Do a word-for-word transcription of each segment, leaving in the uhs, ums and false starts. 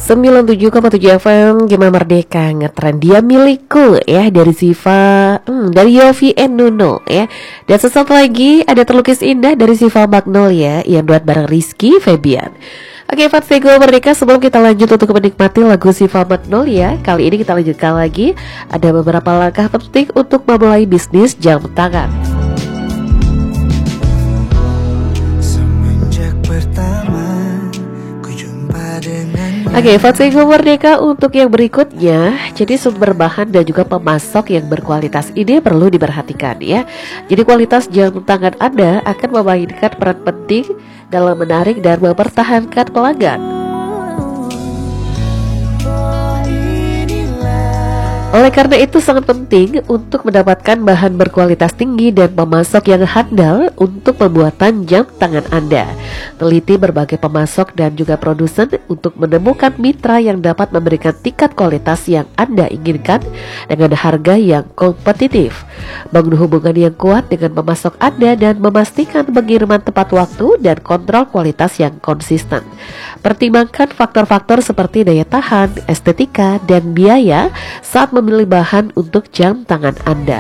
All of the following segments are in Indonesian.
sembilan puluh tujuh koma tujuh F M Gema Merdeka ngetren dia milikku ya, dari Siva, hmm, dari Yofi and Nuno ya. Dan sesaat lagi ada terlukis indah dari Siva Magnolia yang duet bareng Rizky Febian. Oke, Fans Gema Merdeka, sebelum kita lanjut untuk menikmati lagu Siva Magnolia, kali ini kita lanjutkan lagi. Ada beberapa langkah penting untuk memulai bisnis jam tangan. Oke, okay, Fans Gema Merdeka, untuk yang berikutnya, jadi sumber bahan dan juga pemasok yang berkualitas ini perlu diperhatikan ya. Jadi kualitas jam tangan Anda akan memainkan peran penting dalam menarik dan mempertahankan pelanggan. Oleh karena itu sangat penting untuk mendapatkan bahan berkualitas tinggi dan pemasok yang handal untuk pembuatan jam tangan Anda. Teliti berbagai pemasok dan juga produsen untuk menemukan mitra yang dapat memberikan tingkat kualitas yang Anda inginkan dengan harga yang kompetitif. Bangun hubungan yang kuat dengan pemasok Anda dan memastikan pengiriman tepat waktu dan kontrol kualitas yang konsisten. Pertimbangkan faktor-faktor seperti daya tahan, estetika, dan biaya saat memilih bahan untuk jam tangan Anda.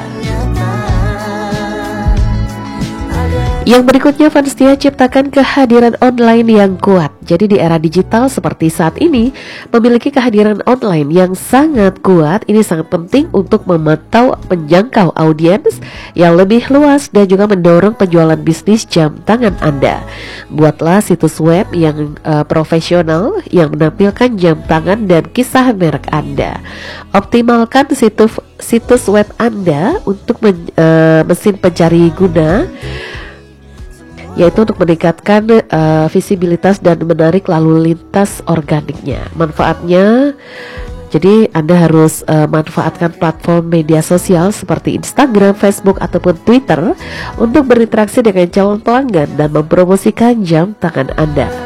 Yang berikutnya, Fans Setia, ciptakan kehadiran online yang kuat. Jadi di era digital seperti saat ini, memiliki kehadiran online yang sangat kuat ini sangat penting untuk memantau, menjangkau audiens yang lebih luas dan juga mendorong penjualan bisnis jam tangan Anda. Buatlah situs web yang uh, profesional yang menampilkan jam tangan dan kisah merek Anda. Optimalkan situs situs web Anda untuk men, uh, mesin pencari guna, yaitu untuk meningkatkan uh, visibilitas dan menarik lalu lintas organiknya. Manfaatnya, jadi Anda harus uh, manfaatkan platform media sosial seperti Instagram, Facebook, ataupun Twitter untuk berinteraksi dengan calon pelanggan dan mempromosikan jam tangan Anda.